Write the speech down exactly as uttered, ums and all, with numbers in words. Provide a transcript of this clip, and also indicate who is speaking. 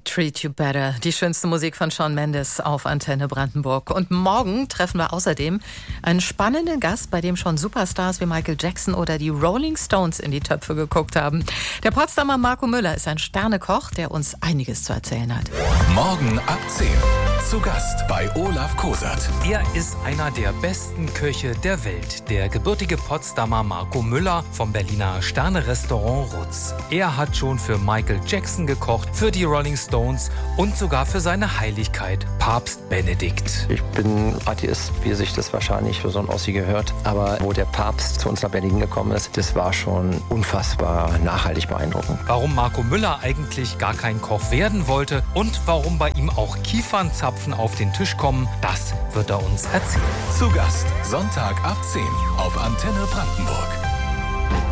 Speaker 1: Treat You Better, die schönste Musik von Shawn Mendes auf Antenne Brandenburg. Und morgen treffen wir außerdem einen spannenden Gast, bei dem schon Superstars wie Michael Jackson oder die Rolling Stones in die Töpfe geguckt haben. Der Potsdamer Marco Müller ist ein Sternekoch, der uns einiges zu erzählen hat.
Speaker 2: Morgen ab zehn. Zu Gast bei Olaf Kosert.
Speaker 3: Er ist einer der besten Köche der Welt. Der gebürtige Potsdamer Marco Müller vom Berliner Sterne-Restaurant Rutz. Er hat schon für Michael Jackson gekocht, für die Rolling Stones und sogar für seine Heiligkeit, Papst Benedikt.
Speaker 4: Ich bin Atheist, wie sich das wahrscheinlich für so einen Ossi gehört. Aber wo der Papst zu uns nach Berlin gekommen ist, das war schon unfassbar nachhaltig beeindruckend.
Speaker 3: Warum Marco Müller eigentlich gar kein Koch werden wollte und warum bei ihm auch Kiefernzapfen auf den Tisch kommen, das wird er uns erzählen.
Speaker 2: Zu Gast Sonntag ab zehn auf Antenne Brandenburg.